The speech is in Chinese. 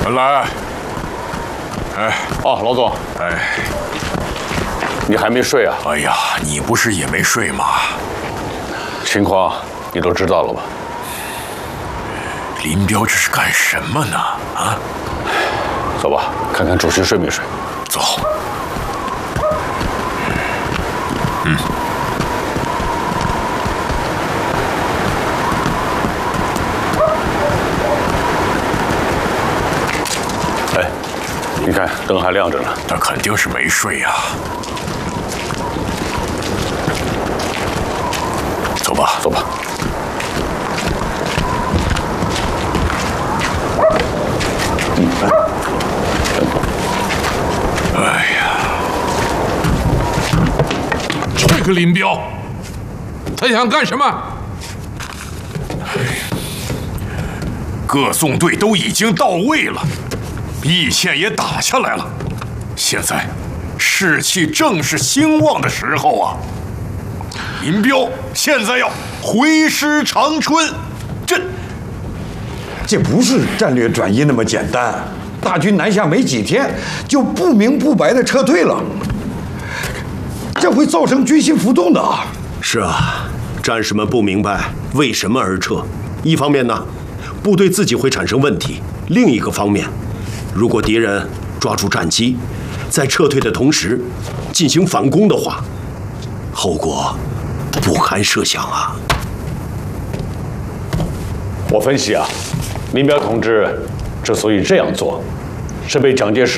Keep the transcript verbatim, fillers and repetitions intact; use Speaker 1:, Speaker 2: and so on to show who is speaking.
Speaker 1: 陈兰，哎，
Speaker 2: 哦，老总，
Speaker 1: 哎，
Speaker 2: 你还没睡啊？
Speaker 1: 哎呀，你不是也没睡吗？
Speaker 2: 情况你都知道了吧？
Speaker 1: 林彪这是干什么呢？啊，
Speaker 2: 走吧，看看主席睡没睡。
Speaker 1: 走。嗯。
Speaker 2: 哎，你看灯还亮着呢。
Speaker 1: 他肯定是没睡呀。走吧，
Speaker 2: 走吧。嗯，来，
Speaker 1: 哎呀，这个林彪，他想干什么？各纵队都已经到位了，易县也打下来了，现在士气正是兴旺的时候啊！林彪现在要回师长春，这
Speaker 3: 这不是战略转移那么简单。大军南下没几天，就不明不白的撤退了，这会造成军心浮动的。
Speaker 4: 是啊，战士们不明白为什么而撤。一方面呢，部队自己会产生问题；另一个方面，如果敌人抓住战机，在撤退的同时进行反攻的话，后果不堪设想啊！
Speaker 2: 我分析啊，林彪同志之所以这样做，是被蒋介石